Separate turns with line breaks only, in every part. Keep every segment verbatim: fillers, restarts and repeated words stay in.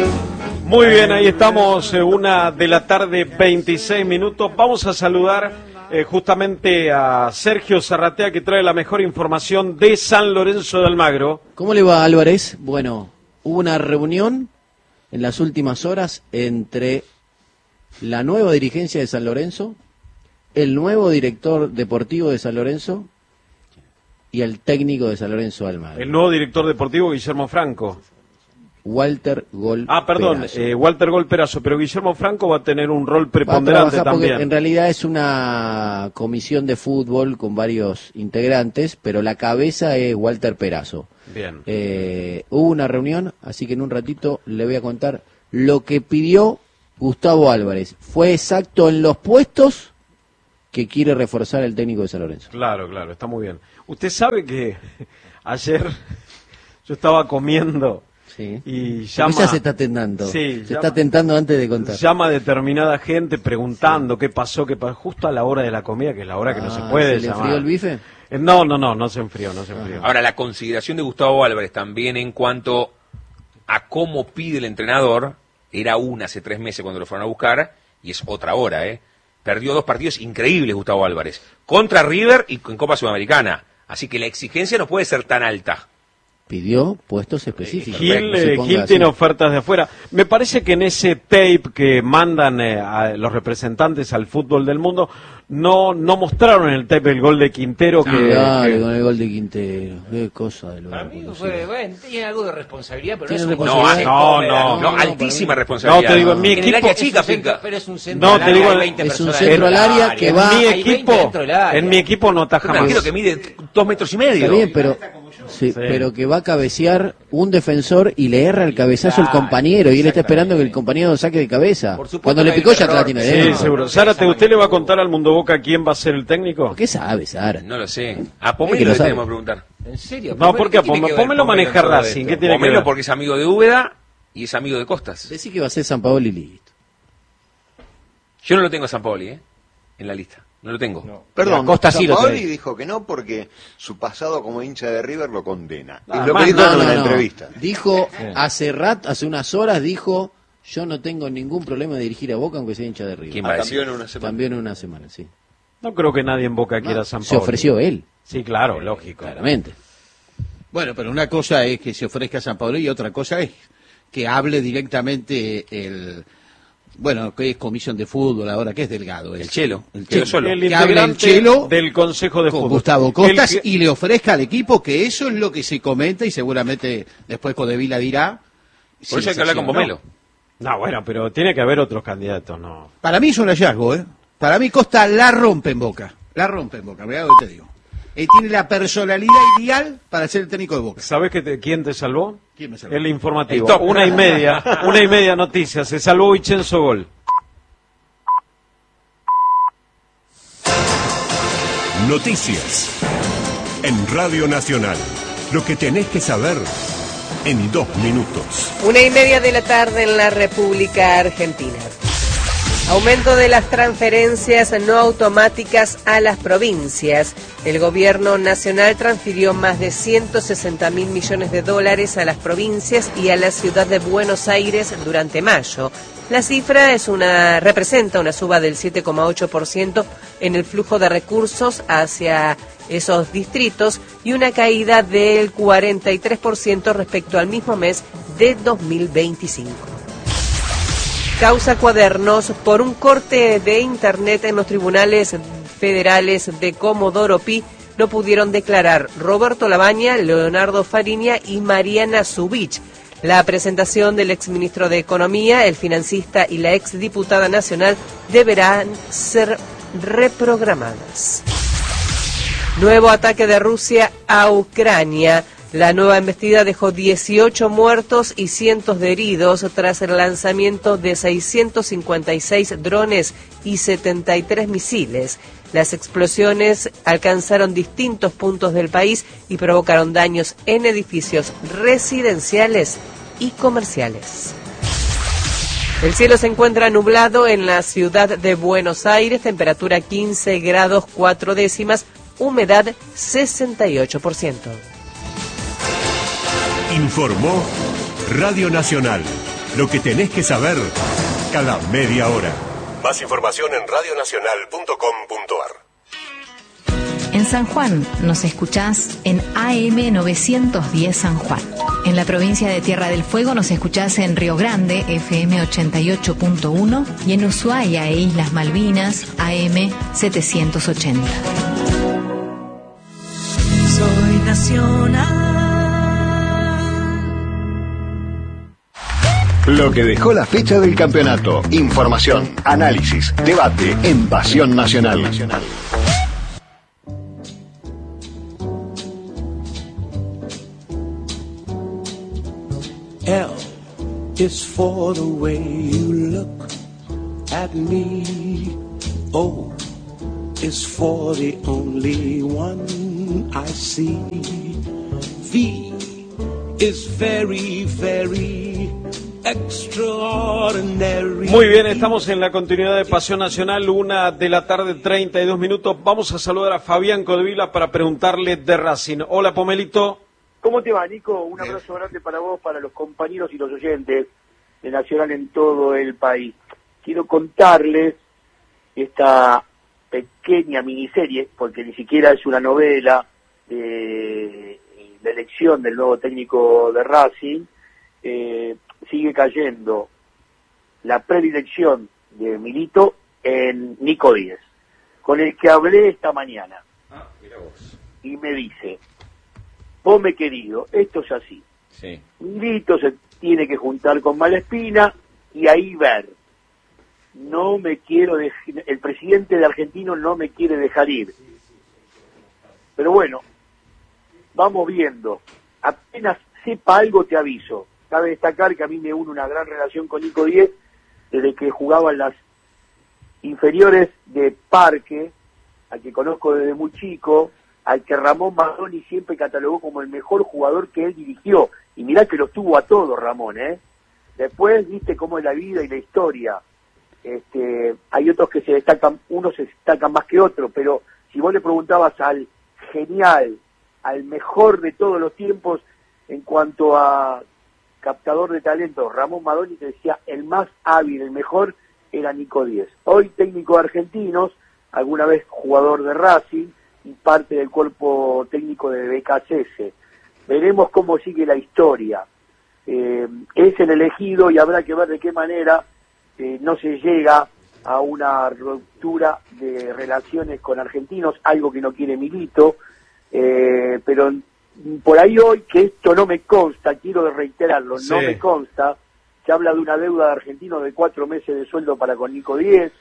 Muy bien, ahí estamos, eh, una de la tarde, veintiséis minutos. Vamos a saludar eh, justamente a Sergio Zarratea, que trae la mejor información de San Lorenzo de Almagro.
¿Cómo le va, Álvarez? Bueno, hubo una reunión en las últimas horas entre la nueva dirigencia de San Lorenzo, el nuevo director deportivo de San Lorenzo y el técnico de San Lorenzo de Almagro.
El nuevo director deportivo, Guillermo Franco.
Walter Gol
Ah, perdón, eh, Walter Gol Perazo, pero Guillermo Franco va a tener un rol preponderante también.
En realidad es una comisión de fútbol con varios integrantes, pero la cabeza es Walter Perazo.
Bien.
Eh, hubo una reunión, así que en un ratito le voy a contar lo que pidió Gustavo Álvarez. Fue exacto en los puestos que quiere reforzar el técnico de San Lorenzo.
Claro, claro, está muy bien. Usted sabe que ayer yo estaba comiendo...
Sí.
Y llama,
ya se está tentando.
Sí,
se
llama,
está tentando antes de contar.
Llama a determinada gente preguntando sí. qué pasó, qué pasó, justo a la hora de la comida, que es la hora ah, que no se puede
¿se
llamar.
¿Se enfrió el bife?
Eh, no, no, no, no se enfrió, no se enfrió.
Ajá. Ahora, la consideración de Gustavo Álvarez también en cuanto a cómo pide el entrenador, era una hace tres meses cuando lo fueron a buscar, y es otra hora, ¿eh? Perdió dos partidos increíbles Gustavo Álvarez, contra River y en Copa Sudamericana. Así que la exigencia no puede ser tan alta.
Pidió puestos específicos.
Gil, eh, Gil tiene ofertas de afuera. Me parece que en ese tape que mandan eh, a los representantes al fútbol del mundo, no no mostraron en el tape el gol de Quintero.
Ah,
que,
dale,
que...
con el gol de Quintero. Qué cosa de lo
Para mí fue, bueno, tiene algo de responsabilidad, pero
¿Tiene
no es un
responsabilidad?
No,
no,
no, no,
no,
altísima responsabilidad.
No, te digo, en mi
en
equipo...
el área chica, centro, pero es un centro
no,
al
te
área,
digo,
hay veinte
es un
personas
centro al área que va...
En mi
hay
equipo, en mi equipo no ataja
Imagino
más.
que mide dos metros y medio.
Está bien, pero... Sí, sí, pero que va a cabecear un defensor y le erra el cabezazo al compañero y él está esperando que el compañero saque de cabeza. Cuando le picó ya la tiene
Sí,
dentro.
seguro. Zárate, ¿usted le va a contar al Mundo Boca quién va a ser el técnico?
¿Qué sabe, Sara?
No lo sé. A Pomelo le tenemos que preguntar.
¿En serio?
No, ¿por qué a Pomelo? Pomelo maneja Racing. ¿Qué tiene que ver?
Pomelo porque es amigo de Úbeda y es amigo de Costas.
Decí que va a ser San Paolo y listo.
Yo no lo tengo a San Paoli, ¿eh? En la lista. No lo tengo. No.
Perdón,
Costa sí lo
Paoli
trae.
dijo que no porque su pasado como hincha de River lo condena.
Ah,
es lo
más,
que dijo
No,
en
no,
una
no.
entrevista.
Dijo
Sí.
hace rato, hace unas horas, dijo: yo no tengo ningún problema de dirigir a Boca aunque sea hincha de River.
¿Quién
Ah,
va a
cambió
decir?
en una semana.
También en una semana, sí.
No creo que nadie en Boca quiera
No,
a San
se
Paolo.
ofreció él,
Sí, claro, lógico.
claramente.
Bueno, pero una cosa es que se ofrezca a San Pablo y otra cosa es que hable directamente el... Bueno, que es comisión de fútbol ahora, que es Delgado.
El Chelo.
El
Chelo
Chelo.
solo.
El
Que hable el
integrante
Chelo
del Consejo de
con
Fútbol.
Gustavo Costas
El que-
y le ofrezca al equipo, que eso es lo que se comenta y seguramente después Codevila dirá.
Por
si
eso hay
es
que hablar
así
con
o no.
Pomelo.
No, bueno, pero tiene que haber otros candidatos, ¿no?
Para mí es un hallazgo, ¿eh? Para mí Costa la rompe en Boca. La rompe en Boca, mirá lo que te digo. Él tiene la personalidad ideal para ser el técnico de Boca.
¿Sabés que te- quién te salvó?
¿Quién me salvó?
El informativo.
El top.
Una y media, una y media noticias. Se salvó Vincenzo Gol.
Noticias en Radio Nacional. Lo que tenés que saber en dos minutos.
Una y media de la tarde en la República Argentina. Aumento de las transferencias no automáticas a las provincias. El gobierno nacional transfirió más de ciento sesenta mil millones de dólares a las provincias y a la ciudad de Buenos Aires durante mayo. La cifra es una representa una suba del siete coma ocho por ciento en el flujo de recursos hacia esos distritos y una caída del cuarenta y tres por ciento respecto al mismo mes de dos mil veinticinco. Causa Cuadernos por un corte de internet en los tribunales federales de Comodoro Pi. No pudieron declarar Roberto Labaña, Leonardo Fariña y Mariana Zubich. La presentación del exministro de Economía, el financista y la exdiputada nacional deberán ser reprogramadas. Nuevo ataque de Rusia a Ucrania. La nueva embestida dejó dieciocho muertos y cientos de heridos tras el lanzamiento de seiscientos cincuenta y seis drones y setenta y tres misiles. Las explosiones alcanzaron distintos puntos del país y provocaron daños en edificios residenciales y comerciales. El cielo se encuentra nublado en la ciudad de Buenos Aires, temperatura quince grados cuatro décimas, humedad sesenta y ocho por ciento.
Informó Radio Nacional, Lo que tenés que saber cada media hora. Más información en radio nacional punto com punto a r.
En San Juan nos escuchás en A M novecientos diez San Juan. En la provincia de Tierra del Fuego nos escuchás en Río Grande, F M ochenta y ocho punto uno, y en Ushuaia e Islas Malvinas, A M setecientos ochenta.
Soy nacional.
Lo que dejó la fecha del campeonato. Información, análisis, debate en Pasión Nacional.
L is for the way you look at me. O is for the only one I see. V is very, very extraordinary.
Muy bien, estamos en la continuidad de Pasión Nacional, una de la tarde, treinta y dos minutos. Vamos a saludar a Fabián Codevila para preguntarle de Racing. Hola, Pomelito.
¿Cómo te va, Nico? Un abrazo grande para vos, para los compañeros y los oyentes de Nacional en todo el país. Quiero contarles esta pequeña miniserie, porque ni siquiera es una novela, de la elección del nuevo técnico de Racing. Eh, sigue cayendo la predilección de Milito en Nico Díez, con el que hablé esta mañana.
Ah, mira vos.
Y me dice: Pome querido, esto es así.
Sí.
Milito se tiene que juntar con Malespina y ahí ver. No me quiero dej- el presidente de Argentino no me quiere dejar ir. Pero bueno, vamos viendo. Apenas sepa algo te aviso. Cabe destacar que a mí me une una gran relación con Nico Díez desde que jugaba en las inferiores de Parque, al que conozco desde muy chico, al que Ramón Madoni siempre catalogó como el mejor jugador que él dirigió. Y mirá que los tuvo a todos, Ramón, ¿eh? Después, viste cómo es la vida y la historia. Este, hay otros que se destacan, unos se destacan más que otros, pero si vos le preguntabas al genial, al mejor de todos los tiempos en cuanto a captador de talento, Ramón Madoni, te decía el más hábil, el mejor era Nico Díez. Hoy técnico de Argentinos, alguna vez jugador de Racing y parte del cuerpo técnico de B K C S. Veremos cómo sigue la historia. Eh, es el elegido y habrá que ver de qué manera eh, no se llega a una ruptura de relaciones con argentinos, algo que no quiere Milito, eh, pero por ahí hoy, que esto no me consta, quiero reiterarlo,
sí.
no me consta, se habla de una deuda de argentinos de cuatro meses de sueldo para con Nico Díez.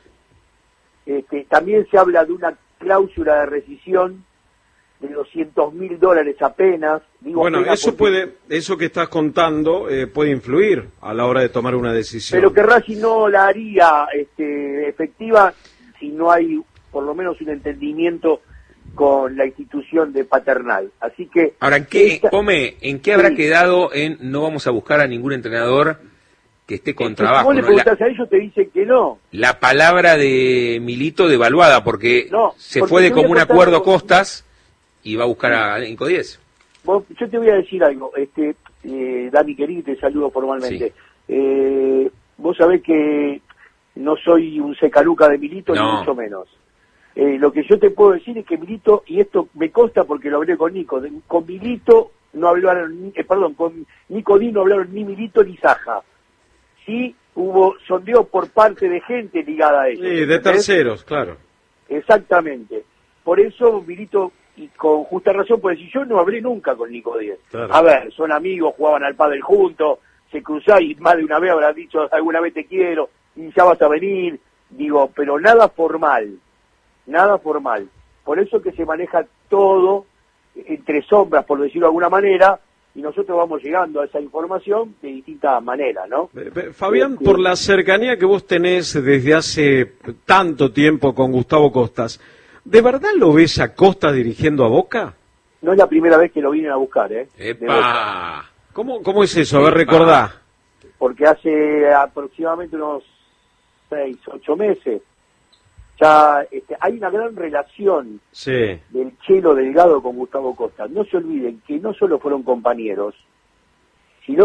Este, también se habla de una cláusula de rescisión de doscientos mil dólares apenas. Digo,
bueno,
apenas
eso
porque...
puede, eso que estás contando eh, puede influir a la hora de tomar una decisión.
Pero que Racing no la haría este, efectiva si no hay por lo menos un entendimiento con la institución de Paternal. Así que...
Ahora, ¿en qué,
esta...
Pome, ¿en qué habrá
sí.
quedado en no vamos a buscar a ningún entrenador que esté con
es que
trabajo?
Si vos le
¿no?
preguntás
la,
a ellos te dicen que no.
la palabra de Milito devaluada, porque
no,
se
porque
fue de
te voy a
común
contar
acuerdo
algo.
Costas y va a buscar a Nico Díez.
Vos, yo te voy a decir algo, este, eh, Dani querido, te saludo formalmente.
Sí.
Eh, vos sabés que no soy un secaluca de Milito,
No.
ni mucho menos. Eh, lo que yo te puedo decir es que Milito, y esto me consta porque lo hablé con Nico, de, con Milito no hablaron, ni, eh, perdón, con Nico Di no hablaron ni Milito ni Saja. Sí hubo sondeo por parte de gente ligada a ellos.
Sí, de terceros, claro.
Exactamente. Por eso Milito, y con justa razón, puede decir, yo no hablé nunca con Nico Díez.
Claro.
A ver, son amigos, jugaban al pádel juntos, se cruzaban y más de una vez habrán dicho, alguna vez te quiero, y ya vas a venir. Digo, pero nada formal, nada formal. Por eso que se maneja todo entre sombras, por decirlo de alguna manera, y nosotros vamos llegando a esa información de distintas maneras, ¿no?
Eh, Fabián,
Este...
por la cercanía que vos tenés desde hace tanto tiempo con Gustavo Costas, ¿de verdad lo ves a Costas dirigiendo a Boca?
No es la primera vez que lo vienen a buscar, ¿eh?
¡Epa!
¿Cómo, cómo es eso? A ver, recordá.
Porque hace aproximadamente unos seis, ocho meses, ya este, hay una gran relación
sí.
del Chelo Delgado con Gustavo Costa. No se olviden que no solo fueron compañeros, sino que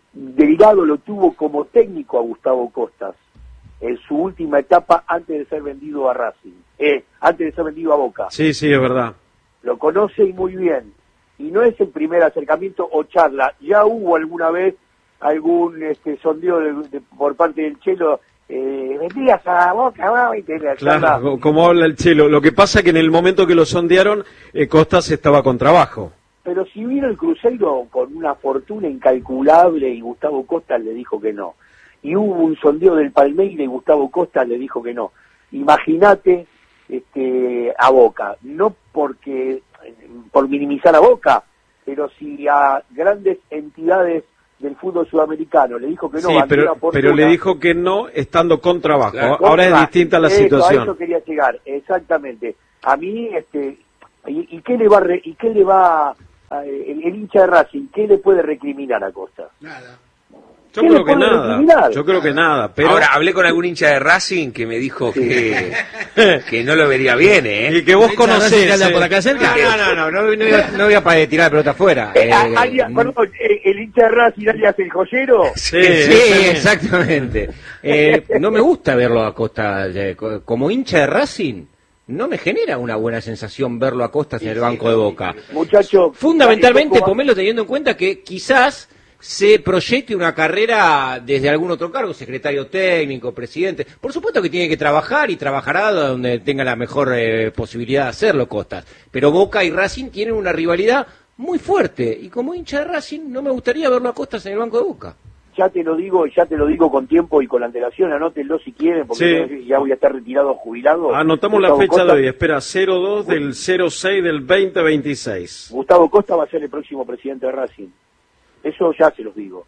Delgado lo tuvo como técnico a Gustavo Costas en su última etapa antes de ser vendido a Racing, eh, antes de ser vendido a Boca.
Sí, sí, es verdad.
Lo conoce y muy bien. Y no es el primer acercamiento o charla. Ya hubo alguna vez algún este, sondeo de, de, por parte del Chelo, eh, vendías a Boca, ¿no? Y te la
Claro,
charla.
co- como habla el Chelo. Lo que pasa es que en el momento que lo sondearon, eh, Costas estaba con trabajo.
Pero si vino el Cruzeiro con una fortuna incalculable y Gustavo Costas le dijo que no. Y hubo un sondeo del Palmeiras y Gustavo Costas le dijo que no. Imagínate este, a Boca, no porque por minimizar a Boca, pero si a grandes entidades del fútbol sudamericano le dijo que no,
Sí,
valió
pero,
una fortuna.
pero le dijo que no estando con trabajo.
Claro.
Ahora es
Contra-
distinta la
eso, A
situación.
eso quería llegar, exactamente. A mí, este, ¿y, y qué le va, a re- y qué le va a- el, el hincha de Racing, qué le puede recriminar a Costa?
Nada.
Yo
¿Qué
creo
le
que
puede
nada.
recriminar?
Yo creo que nada. Pero
Ahora, hablé con algún hincha de Racing que me dijo que, que no lo vería bien, ¿eh?
y que vos conocés.
anda
eh,
por acá cerca?
No, no, no, no, no, no, iba, no iba para tirar la pelota afuera.
Eh,
Eh,
a- alias- perdón, eh, el hincha de Racing alias el joyero.
Sí,
Sí, exactamente. Eh, no me gusta verlo a Costa eh, co- como hincha de Racing. No me genera una buena sensación verlo a Costas en el banco de Boca.
Muchacho,
Fundamentalmente,
Dani,
Pomelo, teniendo en cuenta que quizás se proyecte una carrera desde algún otro cargo, secretario técnico, presidente. Por supuesto que tiene que trabajar y trabajará donde tenga la mejor eh, posibilidad de hacerlo Costas. Pero Boca y Racing tienen una rivalidad muy fuerte. Y como hincha de Racing, no me gustaría verlo a Costas en el banco de Boca.
ya te lo digo, ya te lo digo con tiempo y con antelación, anótenlo si quieren, porque
Sí.
ya voy a estar retirado jubilado.
Anotamos la
Gustavo
fecha
Costa-
de hoy. Espera, cero dos del cero seis del veinte veintiséis.
Gustavo Costa va a ser el próximo presidente de Racing. Eso ya se los digo.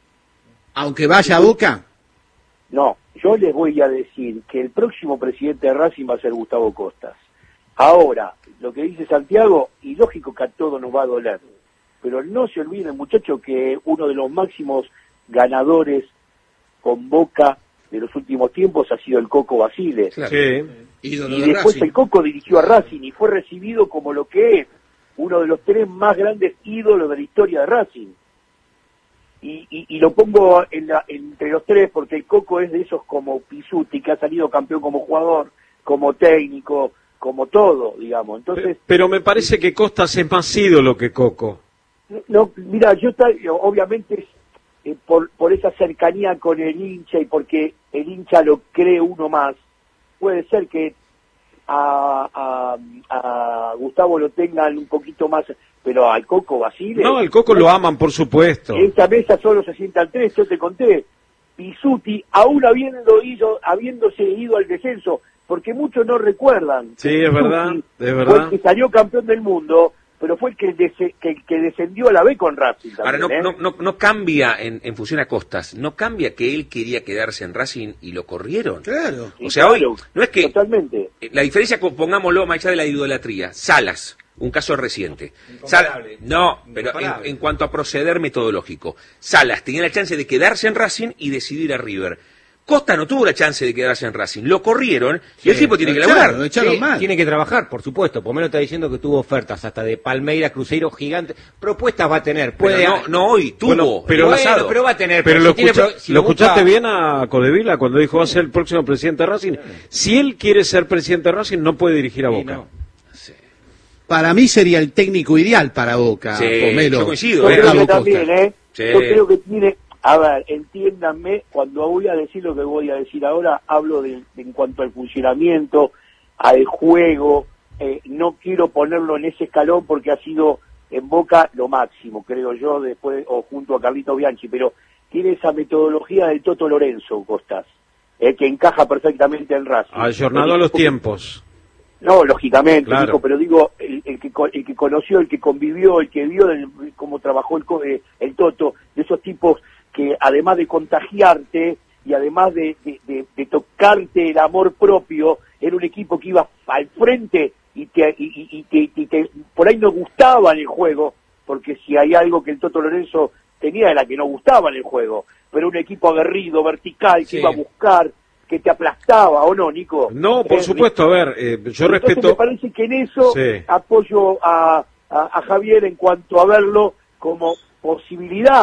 Aunque vaya a Boca.
No, yo les voy a decir que el próximo presidente de Racing va a ser Gustavo Costas. Ahora, lo que dice Santiago, y lógico que a todos nos va a doler, pero no se olviden, muchachos, que uno de los máximos ganadores con Boca de los últimos tiempos ha sido el Coco Basile.
Claro.
Sí.
Ídolo
Y
de
después
Racing.
el Coco dirigió a Racing y fue recibido como lo que es, uno de los tres más grandes ídolos de la historia de Racing. Y, y, y lo pongo en la- entre los tres porque el Coco es de esos como Pisuti, que ha salido campeón como jugador, como técnico, como todo, digamos. Entonces,
Pero me parece que Costas es más ídolo que Coco.
no, mira, yo está, obviamente eh, por, por esa cercanía con el hincha y porque el hincha lo cree uno más, puede ser que a, a, a Gustavo lo tengan un poquito más, pero al Coco Basile...
No, el Coco lo aman, por supuesto.
En esta mesa solo se sientan tres, yo te conté. Pisuti, aún habiendo ido, habiéndose ido al descenso, porque muchos no recuerdan.
Sí, es verdad,
Pisuti
es
Fue
verdad.
el que salió campeón del mundo, pero fue el que, dese- que, que descendió a la B con Racing
Ahora,
también,
no,
¿eh?
no, no, no cambia en, en función a Costas, no cambia que él quería quedarse en Racing y lo corrieron.
Claro.
O sea, hoy, no es que,
Totalmente.
la diferencia, pongámoslo más allá de la idolatría, Salas, un caso reciente. Salas, no, pero en,
Incomparable.
en cuanto a proceder metodológico, Salas tenía la chance de quedarse en Racing y decidir a River. Costa no tuvo la chance de quedarse en Racing, lo corrieron y el tipo tiene que laburar.
Claro, lo echaron
Sí,
mal.
tiene que trabajar, por supuesto. Pomelo está diciendo que tuvo ofertas hasta de Palmeiras, Cruzeiro, Gigante. Propuestas va a tener. Puede,
Pero no, no hoy, tuvo,
Bueno, pero-
el
Bueno,
pasado.
pero va a tener.
Pero
si
lo,
tiene
escucha-
pro- si
¿lo
busca-
escuchaste bien a Codevila cuando dijo va a ser el próximo presidente de Racing? Si él quiere ser presidente de Racing, no puede dirigir a
Sí,
Boca.
no.
Para mí sería el técnico ideal para Boca,
Sí,
Pomelo.
yo coincido,
Yo
eh.
creo que
Gustavo
también,
Costa.
¿eh?
Sí.
Yo creo que tiene... A ver, entiéndanme, cuando voy a decir lo que voy a decir ahora, hablo de, de en cuanto al funcionamiento, al juego, eh, no quiero ponerlo en ese escalón porque ha sido en Boca lo máximo, creo yo, después o junto a Carlito Bianchi, pero tiene esa metodología del Toto Lorenzo, Costas, eh, que encaja perfectamente en Racing.
Ayornado a los tiempos.
No, lógicamente,
Claro.
Nico, pero digo, el, el que, co- el que conoció, el que convivió, el que vio el- cómo trabajó el, co- eh, el Toto, de esos tipos que además de contagiarte y además de, de, de- de tocarte el amor propio, era un equipo que iba al frente y, te, y, y- y te, y te- por ahí no gustaba en el juego, porque si hay algo que el Toto Lorenzo tenía era que no gustaba en el juego, pero un equipo aguerrido, vertical, que
Sí.
iba a buscar, que te aplastaba, ¿o no, Nico?
No, por
Eh,
supuesto, a ver, eh, yo
Entonces
respeto...
me parece que en eso
Sí.
apoyo a, a, a Javier en cuanto a verlo como posibilidad,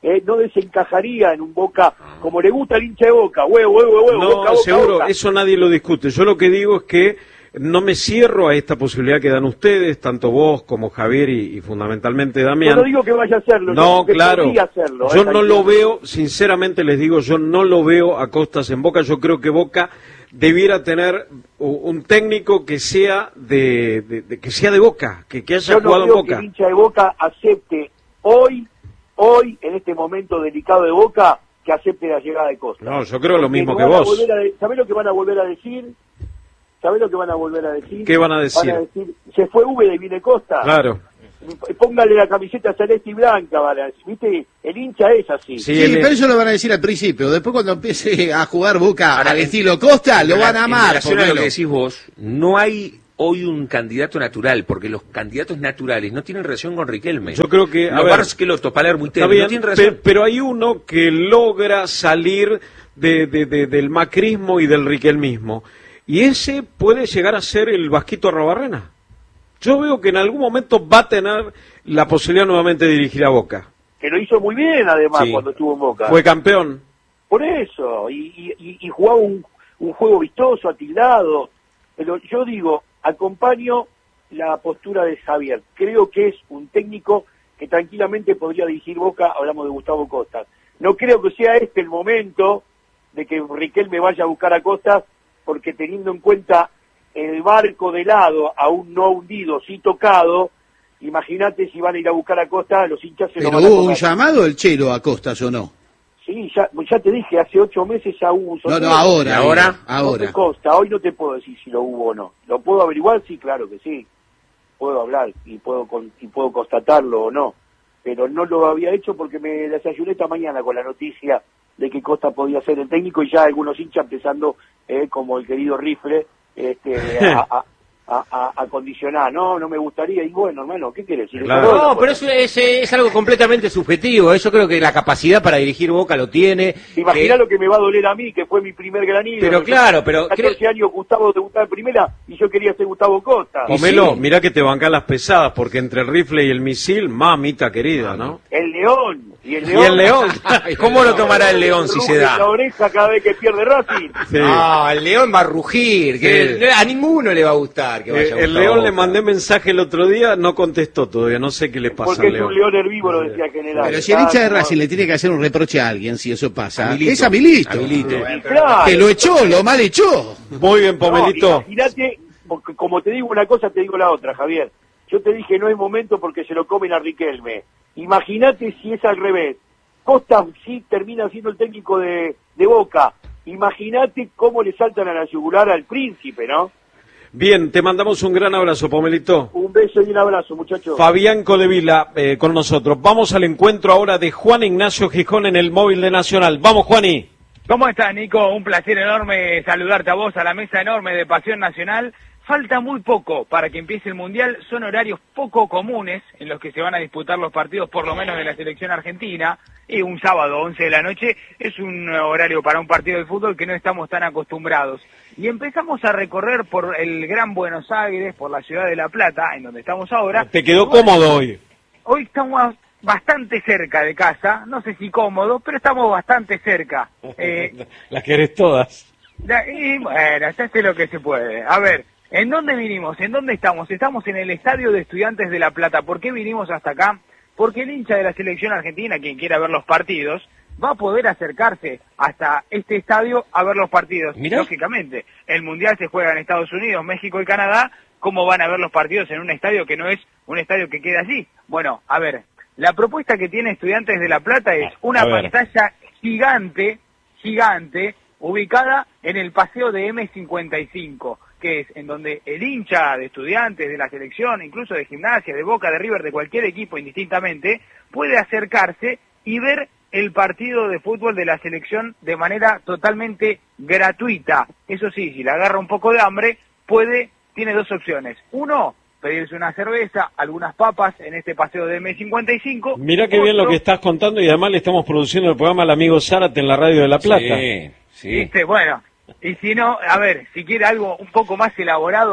eh, no desencajaría en un Boca como le gusta al hincha de Boca, huevo, huevo, huevo,
No,
Boca, Boca,
seguro,
Boca.
eso nadie lo discute. Yo lo que digo es que no me cierro a esta posibilidad que dan ustedes, tanto vos como Javier y, y fundamentalmente Damián.
Yo no digo que vaya a hacerlo,
No,
yo que
claro.
podría hacerlo,
Yo
eh,
no lo
tranquilo.
veo, sinceramente les digo, yo no lo veo a Costas en Boca. Yo creo que Boca debiera tener un técnico que sea de, de, de- que sea de Boca, que, que haya
Yo no
jugado en
creo que
Boca.
el hincha de Boca acepte hoy, hoy, en este momento delicado de Boca, que acepte la llegada de Costa.
No, yo creo lo
Porque
mismo
no
que
van a
vos.
volver a de- ¿Sabés lo que van a volver a decir? ¿Sabés lo que van a volver a decir?
¿Qué van a decir?
Van a decir, se fue Úbeda y viene Costa.
Claro.
Póngale la camiseta celeste y blanca, van a decir. ¿Viste? El hincha es así.
Sí, pero eso lo van a decir al principio. Después cuando empiece a jugar Boca
Ahora,
al
en-
estilo Costa,
en
lo
rela-
van a
En
amar.
relación a lo
Pomelo.
que decís vos, no hay hoy un candidato natural, porque los candidatos naturales no tienen relación con Riquelme.
Yo creo que, a
Lo
ver,
Barcelona, Palermo y
Está
Tevez
bien,
no tienen
pe-
relación.
pero hay uno que logra salir de, de- de- del macrismo y del riquelmismo. Y ese puede llegar a ser el Vasquito Arrobarrena. Yo veo que en algún momento va a tener la posibilidad nuevamente de dirigir a Boca.
Que lo hizo muy bien, además,
Sí.
cuando estuvo en Boca.
Fue campeón.
Por eso, y, y, y jugaba un, un juego vistoso, atildado. Pero yo digo, acompaño la postura de Javier. Creo que es un técnico que tranquilamente podría dirigir Boca, hablamos de Gustavo Costa. No creo que sea este el momento de que Riquelme vaya a buscar a Costa, porque teniendo en cuenta el barco de lado, aún no hundido, sí tocado, imagínate si van a ir a buscar a Costa, los hinchas se lo
Pero
van a
hubo un
comer.
llamado el Chelo a Costas o no.
Sí, ya, ya te dije, hace ocho meses ya hubo un
No,
sondeo.
no, ahora.
ahora?
No
Ahora.
te consta, hoy no te puedo decir si lo hubo o no. ¿Lo puedo averiguar? Sí, claro que sí. Puedo hablar y puedo con- y puedo constatarlo o no. Pero no lo había hecho porque me desayuné esta mañana con la noticia de que Costa podía ser el técnico y ya algunos hinchas empezando, eh, como el querido Rifle, este, a, a, a, a- a condicionar. No, no me gustaría. Y bueno, hermano, ¿qué querés? Si le
Claro.
salió la
No, pero es, es, es algo completamente subjetivo. ¿eh? Yo creo que la capacidad para dirigir Boca lo tiene.
Imaginá
que-
lo que me va a doler a mí, que fue mi primer gran ídolo.
Pero claro, pero
catorce
creo-
años Gustavo debutaba en primera y yo quería ser Gustavo Costa.
Pomelo, mirá que te bancan las pesadas, porque entre el rifle y el misil, mamita querida, ¿no?
El León. Y el
Y
León.
el León.
¿Cómo lo tomará el León si se
Ruge
da?
la oreja cada vez que pierde Racing.
Sí.
No, el León va a rugir. Que
Sí.
a ninguno le va a gustar que vaya
Eh,
a
el
Gustavo
León le
Boca.
mandé mensaje el otro día, no contestó todavía, no sé qué le pasa
Porque
al
es un
León.
león herbívoro, decía el general.
Pero si el hincha de
Ah,
Racing le tiene que hacer un reproche a alguien, si eso pasa,
A Milito.
es a Milito.
A Milito.
no, claro.
Que lo echó, lo mal echó.
Muy bien,
No,
Pomelito.
imagínate, porque como te digo una cosa, te digo la otra, Javier. Yo te dije no es momento porque se lo comen a Riquelme. Imagínate si es al revés. Costa sí termina siendo el técnico de, de Boca. Imagínate cómo le saltan a la yugular al príncipe, ¿no?
Bien, te mandamos un gran abrazo, Pomelito.
Un beso y un abrazo, muchachos.
Fabián Codevila eh, con nosotros. Vamos al encuentro ahora de Juan Ignacio Gijón en el móvil de Nacional. Vamos, Juani.
¿Cómo estás, Nico? Un placer enorme saludarte a vos, a la mesa enorme de Pasión Nacional. Falta muy poco para que empiece el Mundial. Son horarios poco comunes en los que se van a disputar los partidos, por lo menos de la selección argentina. Y un sábado, once de la noche, es un horario para un partido de fútbol que no estamos tan acostumbrados. Y empezamos a recorrer por el Gran Buenos Aires, por la ciudad de La Plata, en donde estamos ahora.
Te quedó cómodo hoy.
Hoy estamos bastante cerca de casa, no sé si cómodo, pero estamos bastante cerca. Eh,
Las querés todas.
Da- Y bueno, ya sé lo que se puede. A ver, ¿en dónde vinimos? ¿En dónde estamos? Estamos en el Estadio de Estudiantes de La Plata. ¿Por qué vinimos hasta acá? Porque el hincha de la selección argentina, quien quiera ver los partidos, va a poder acercarse hasta este estadio a ver los partidos.
Mirá.
Lógicamente, el Mundial se juega en Estados Unidos, México y Canadá. ¿Cómo van a ver los partidos en un estadio que no es un estadio que queda allí? Bueno, a ver, la propuesta que tiene Estudiantes de La Plata es una
A ver.
pantalla gigante, gigante, ubicada en el paseo de eme cincuenta y cinco, que es en donde el hincha de Estudiantes, de la selección, incluso de Gimnasia, de Boca, de River, de cualquier equipo indistintamente, puede acercarse y ver el partido de fútbol de la selección de manera totalmente gratuita. Eso sí, si le agarra un poco de hambre, puede, tiene dos opciones. Uno, pedirse una cerveza, algunas papas en este paseo de eme cincuenta y cinco.
Mirá qué bien lo que estás contando y además le estamos produciendo el programa al amigo Zárate en la radio de La Plata.
Sí, sí.
¿Viste? Bueno, y si no, a ver, si quiere algo un poco más elaborado,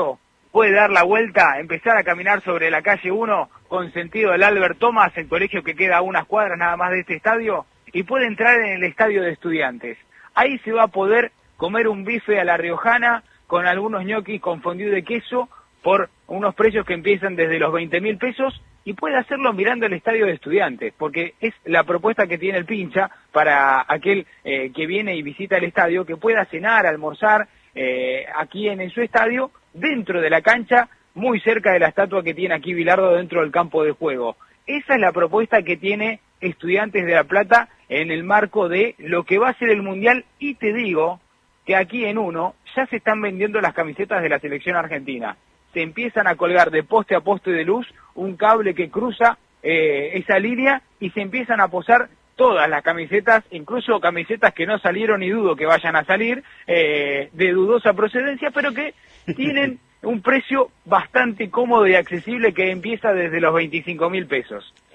puede dar la vuelta, empezar a caminar sobre la calle uno con sentido del Albert Thomas, el colegio que queda a unas cuadras nada más de este estadio, y puede entrar en el estadio de Estudiantes. Ahí se va a poder comer un bife a la riojana con algunos ñoquis con fondue de queso por unos precios que empiezan desde los veinte mil pesos, y puede hacerlo mirando el estadio de Estudiantes, porque es la propuesta que tiene el Pincha para aquel eh, que viene y visita el estadio, que pueda cenar, almorzar eh, aquí en, en su estadio, dentro de la cancha, muy cerca de la estatua que tiene aquí Bilardo dentro del campo de juego. Esa es la propuesta que tiene Estudiantes de La Plata en el marco de lo que va a ser el Mundial, y te digo que aquí en uno ya se están vendiendo las camisetas de la selección argentina. Se empiezan a colgar de poste a poste de luz un cable que cruza eh, esa línea, y se empiezan a posar todas las camisetas, incluso camisetas que no salieron y dudo que vayan a salir, eh, de dudosa procedencia, pero que tienen un precio bastante cómodo y accesible que empieza desde los veinticinco mil pesos.